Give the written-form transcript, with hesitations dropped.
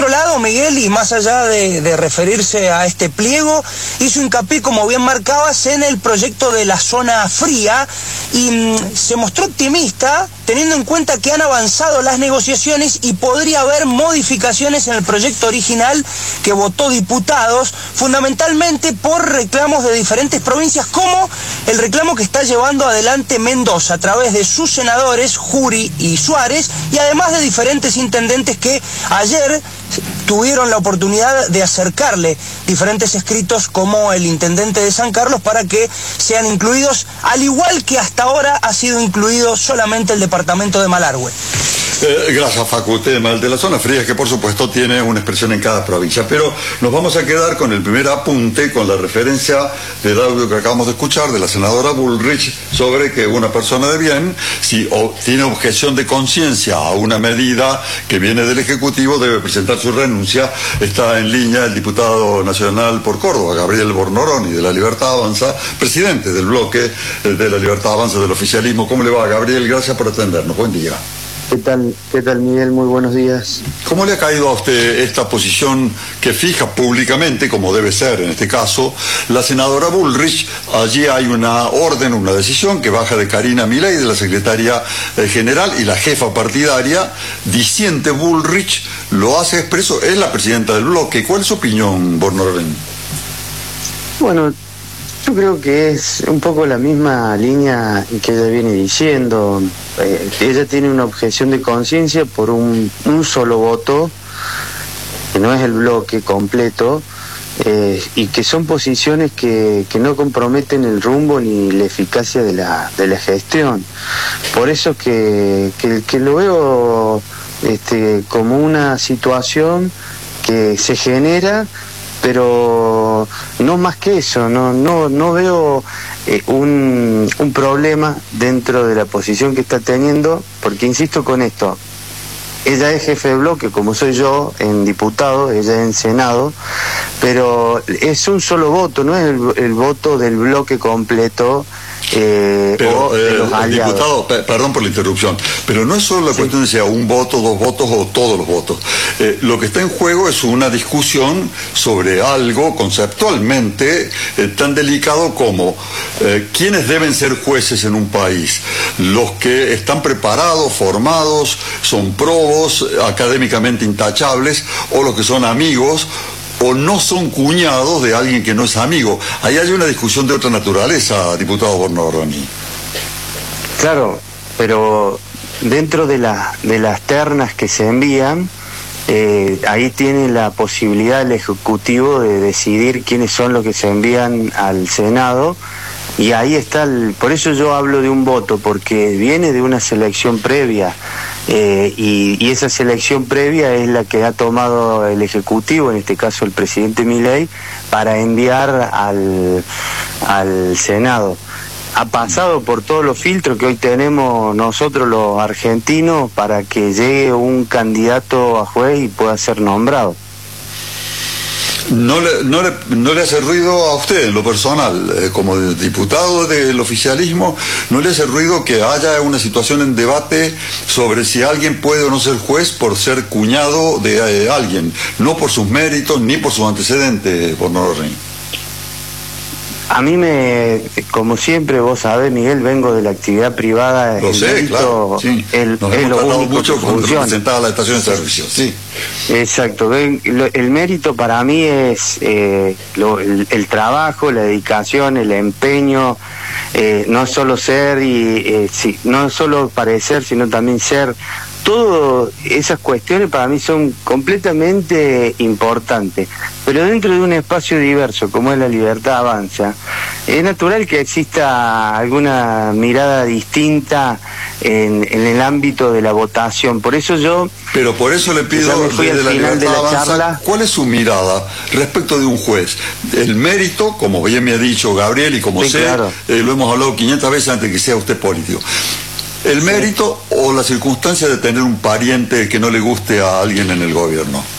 otro lado, Miguel, y más allá de referirse a este pliego, hizo hincapié, como bien marcabas, en el proyecto de la zona fría y se mostró optimista teniendo en cuenta que han avanzado las negociaciones y podría haber modificaciones en el proyecto original que votó diputados, fundamentalmente por reclamos de diferentes provincias, como el reclamo que está llevando adelante Mendoza a través de sus senadores, Jury y Suárez, y además de diferentes intendentes que ayer tuvieron la oportunidad de acercarle diferentes escritos, como el intendente de San Carlos, para que sean incluidos, al igual que hasta ahora ha sido incluido solamente el departamento de Malargüe. Gracias, Facu. El tema de la zona fría, que por supuesto tiene una expresión en cada provincia, pero nos vamos a quedar con el primer apunte, con la referencia del audio que acabamos de escuchar de la senadora Bullrich sobre que una persona de bien, si tiene objeción de conciencia a una medida que viene del Ejecutivo, debe presentar su renuncia. Está en línea el diputado nacional por Córdoba, Gabriel Bornoroni, de La Libertad Avanza, presidente del bloque de La Libertad Avanza del oficialismo. ¿Cómo le va, Gabriel? Gracias por atendernos. Buen día. ¿Qué tal, Miguel? Muy buenos días. ¿Cómo le ha caído a usted esta posición que fija públicamente, como debe ser en este caso, la senadora Bullrich? Allí hay una orden, una decisión que baja de Karina Milei, de la secretaria general y la jefa partidaria. Disiente Bullrich, lo hace expreso, es la presidenta del bloque. ¿Cuál es su opinión, Bornorén? Bueno, yo creo que es un poco la misma línea que ella viene diciendo. Ella tiene una objeción de conciencia por un solo voto, que no es el bloque completo, y que son posiciones que no comprometen el rumbo ni la eficacia de la gestión. Por eso que lo veo como una situación que se genera, pero no más que eso. No veo un problema dentro de la posición que está teniendo, porque insisto con esto, ella es jefe de bloque, como soy yo en diputado, ella en Senado, pero es un solo voto, no es el voto del bloque completo. Pero, diputado, perdón por la interrupción, pero no es solo la cuestión de sea un voto, dos votos o todos los votos. Lo que está en juego es una discusión sobre algo conceptualmente tan delicado como quiénes deben ser jueces en un país. Los que están preparados, formados, son probos, académicamente intachables, o los que son amigos o no son cuñados de alguien que no es amigo. Ahí hay una discusión de otra naturaleza, diputado Bornoroni. Claro, pero dentro de las ternas que se envían, ahí tiene la posibilidad el Ejecutivo de decidir quiénes son los que se envían al Senado, y ahí está por eso yo hablo de un voto, porque viene de una selección previa. Y esa selección previa es la que ha tomado el Ejecutivo, en este caso el presidente Milei, para enviar al Senado. Ha pasado por todos los filtros que hoy tenemos nosotros los argentinos para que llegue un candidato a juez y pueda ser nombrado. ¿No le hace ruido a usted, en lo personal, como diputado del oficialismo, no le hace ruido que haya una situación en debate sobre si alguien puede o no ser juez por ser cuñado de alguien, no por sus méritos ni por sus antecedentes, por no reír? A mí como siempre vos sabés, Miguel, vengo de la actividad privada. Lo sé, claro, sí. Nos hemos tratado mucho cuando representaba la estación de servicio, sí. Exacto, el mérito para mí es el trabajo, la dedicación, el empeño, no solo ser no solo parecer, sino también ser. Todas esas cuestiones para mí son completamente importantes, pero dentro de un espacio diverso como es La Libertad Avanza, es natural que exista alguna mirada distinta en el ámbito de la votación. Por eso Pero por eso le pido desde La Libertad Avanza, ¿cuál es su mirada respecto de un juez? El mérito, como bien me ha dicho Gabriel y como sé, claro, lo hemos hablado 500 veces antes de que sea usted político. ¿El mérito o la circunstancia de tener un pariente que no le guste a alguien en el gobierno?